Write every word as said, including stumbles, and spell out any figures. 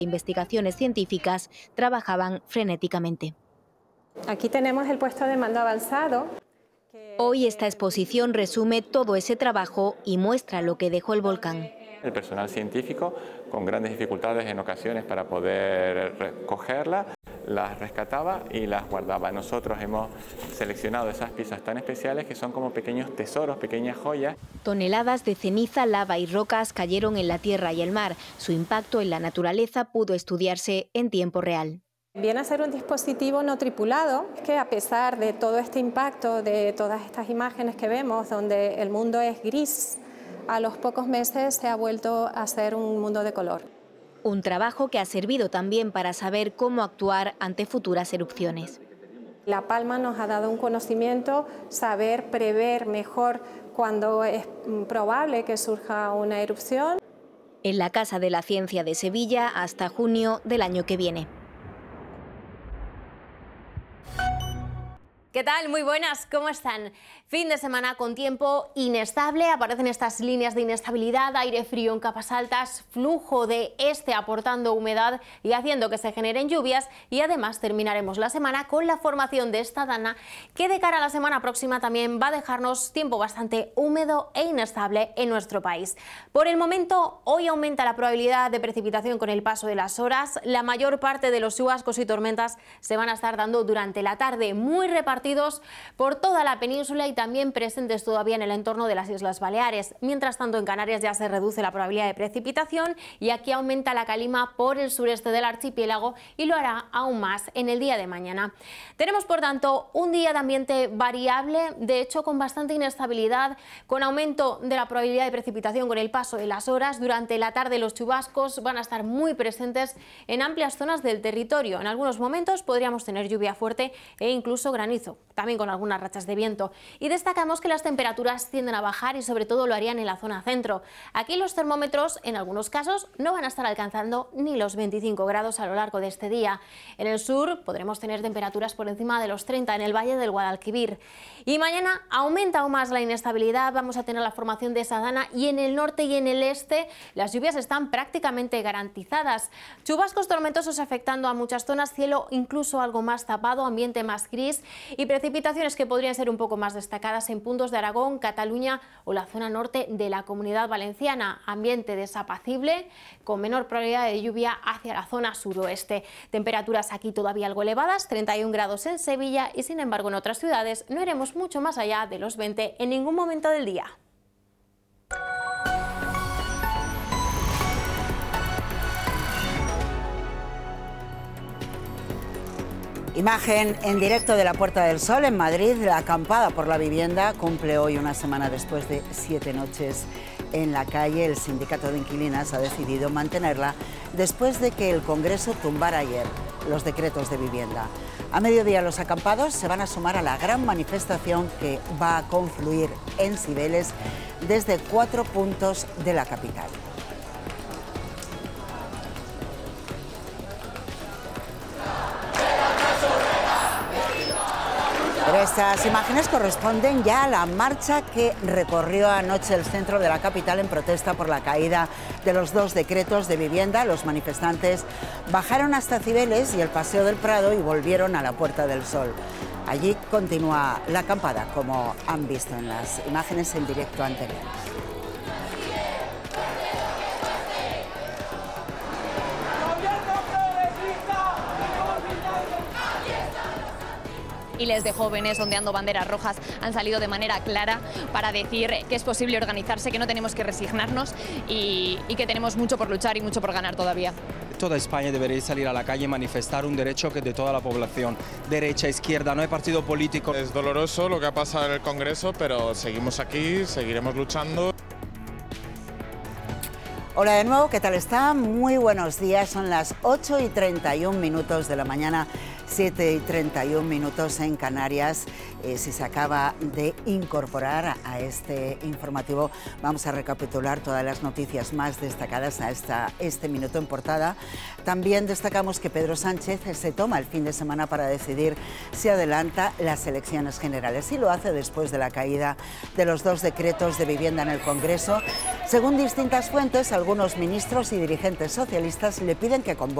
Investigaciones científicas trabajaban frenéticamente. Aquí tenemos el puesto de mando avanzado. Hoy esta exposición resume todo ese trabajo y muestra lo que dejó el volcán. El personal científico, con grandes dificultades en ocasiones para poder recogerla, las rescataba y las guardaba. Nosotros hemos seleccionado esas piezas tan especiales que son como pequeños tesoros, pequeñas joyas. Toneladas de ceniza, lava y rocas cayeron en la tierra y el mar. Su impacto en la naturaleza pudo estudiarse en tiempo real. Viene a ser un dispositivo no tripulado que, a pesar de todo este impacto, de todas estas imágenes que vemos, donde el mundo es gris, a los pocos meses se ha vuelto a ser un mundo de color. Un trabajo que ha servido también para saber cómo actuar ante futuras erupciones. La palma nos ha dado un conocimiento, saber prever mejor cuando es probable que surja una erupción. En la Casa de la Ciencia de Sevilla hasta junio del año que viene. ¿Qué tal? Muy buenas, ¿cómo están? Fin de semana con tiempo inestable, aparecen estas líneas de inestabilidad, aire frío en capas altas, flujo de este aportando humedad y haciendo que se generen lluvias, y además terminaremos la semana con la formación de esta dana que de cara a la semana próxima también va a dejarnos tiempo bastante húmedo e inestable en nuestro país. Por el momento, hoy aumenta la probabilidad de precipitación con el paso de las horas. La mayor parte de los chubascos y tormentas se van a estar dando durante la tarde, muy repartidos por toda la península y también presentes todavía en el entorno de las Islas Baleares. Mientras tanto, en Canarias ya se reduce la probabilidad de precipitación y aquí aumenta la calima por el sureste del archipiélago y lo hará aún más en el día de mañana. Tenemos, por tanto, un día de ambiente variable, de hecho con bastante inestabilidad, con aumento de la probabilidad de precipitación con el paso de las horas. Durante la tarde los chubascos van a estar muy presentes en amplias zonas del territorio. En algunos momentos podríamos tener lluvia fuerte e incluso granizo, también con algunas rachas de viento. Y destacamos que las temperaturas tienden a bajar y sobre todo lo harían en la zona centro. Aquí los termómetros en algunos casos no van a estar alcanzando ni los veinticinco grados a lo largo de este día. En el sur podremos tener temperaturas por encima de los treinta en el valle del Guadalquivir. Y mañana aumenta aún más la inestabilidad, vamos a tener la formación de esa dana y en el norte y en el este las lluvias están prácticamente garantizadas. Chubascos tormentosos afectando a muchas zonas, cielo incluso algo más tapado, ambiente más gris y precipitaciones que podrían ser un poco más destacadas en puntos de Aragón, Cataluña o la zona norte de la Comunidad Valenciana. Ambiente desapacible con menor probabilidad de lluvia hacia la zona suroeste. Temperaturas aquí todavía algo elevadas, treinta y un grados en Sevilla y sin embargo en otras ciudades no iremos mucho más allá de los veinte en ningún momento del día. Imagen en directo de la Puerta del Sol en Madrid. La acampada por la vivienda cumple hoy una semana después de siete noches en la calle. El sindicato de inquilinas ha decidido mantenerla después de que el Congreso tumbara ayer los decretos de vivienda. A mediodía los acampados se van a sumar a la gran manifestación que va a confluir en Cibeles desde cuatro puntos de la capital. Pero estas imágenes corresponden ya a la marcha que recorrió anoche el centro de la capital en protesta por la caída de los dos decretos de vivienda. Los manifestantes bajaron hasta Cibeles y el Paseo del Prado y volvieron a la Puerta del Sol. Allí continúa la acampada, como han visto en las imágenes en directo anteriores. Miles de jóvenes ondeando banderas rojas han salido de manera clara para decir que es posible organizarse, que no tenemos que resignarnos y, y que tenemos mucho por luchar y mucho por ganar todavía. Toda España debería salir a la calle y manifestar un derecho que es de toda la población, derecha, izquierda, no hay partido político. Es doloroso lo que ha pasado en el Congreso, pero seguimos aquí, seguiremos luchando. Hola de nuevo, ¿qué tal está? Muy buenos días, son las ocho y treinta y un minutos de la mañana, siete y treinta y un minutos en Canarias. Eh, si se acaba de incorporar a este informativo, vamos a recapitular todas las noticias más destacadas a esta, este minuto en portada. También destacamos que Pedro Sánchez se toma el fin de semana para decidir si adelanta las elecciones generales y lo hace después de la caída de los dos decretos de vivienda en el Congreso. Según distintas fuentes, algunos ministros y dirigentes socialistas le piden que convoque